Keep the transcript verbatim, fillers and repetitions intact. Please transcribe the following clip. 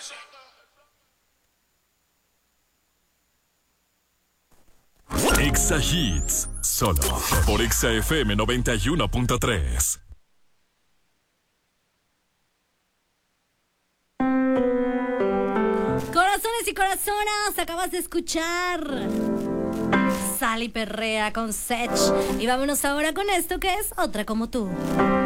Exa Hits, solo por Exa F M noventa y uno punto tres. Corazones y corazonas, acabas de escuchar Sal y Perrea con Sech. Y vámonos ahora con esto que es Otra Como Tú.